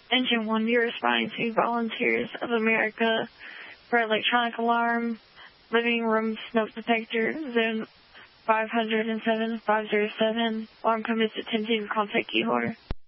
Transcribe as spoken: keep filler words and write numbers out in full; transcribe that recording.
Engine one, you're responding to Volunteers of America for electronic alarm, living room smoke detector, zone five hundred seven, five zero seven. Alarm code is attempting to contact key holder.